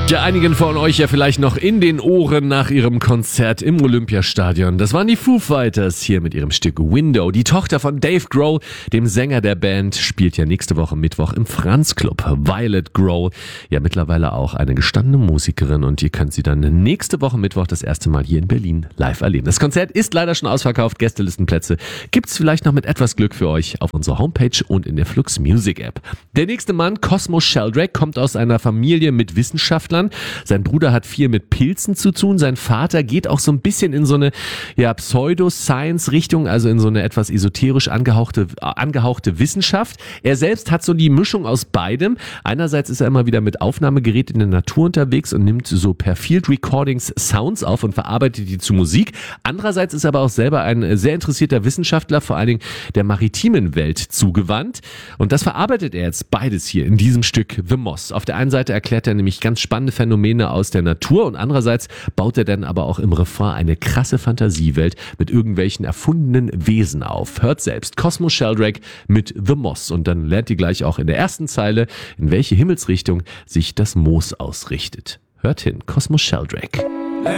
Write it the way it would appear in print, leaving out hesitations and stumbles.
Ja, einigen von euch ja vielleicht noch in den Ohren nach ihrem Konzert im Olympiastadion. Das waren die Foo Fighters hier mit ihrem Stück Window. Die Tochter von Dave Grohl, dem Sänger der Band, spielt ja nächste Woche Mittwoch im Franz Club. Violet Grohl, ja mittlerweile auch eine gestandene Musikerin, und ihr könnt sie dann nächste Woche Mittwoch das erste Mal hier in Berlin live erleben. Das Konzert ist leider schon ausverkauft. Gästelistenplätze gibt's vielleicht noch mit etwas Glück für euch auf unserer Homepage und in der Flux Music App. Der nächste Mann, Cosmo Sheldrake, kommt aus einer Familie mit Wissenschaftlern. Sein Bruder hat viel mit Pilzen zu tun. Sein Vater geht auch so ein bisschen in so eine Pseudo-Science-Richtung, also in so eine etwas esoterisch angehauchte Wissenschaft. Er selbst hat so die Mischung aus beidem. Einerseits ist er immer wieder mit Aufnahmegerät in der Natur unterwegs und nimmt so per Field Recordings Sounds auf und verarbeitet die zu Musik. Andererseits ist er aber auch selber ein sehr interessierter Wissenschaftler, vor allen Dingen der maritimen Welt zugewandt. Und das verarbeitet er jetzt beides hier in diesem Stück The Moss. Auf der einen Seite erklärt er nämlich ganz spannende Phänomene aus der Natur und andererseits baut er dann aber auch im Refrain eine krasse Fantasiewelt mit irgendwelchen erfundenen Wesen auf. Hört selbst Cosmo Sheldrake mit The Moss und dann lernt ihr gleich auch in der ersten Zeile, in welche Himmelsrichtung sich das Moos ausrichtet. Hört hin, Cosmo Sheldrake.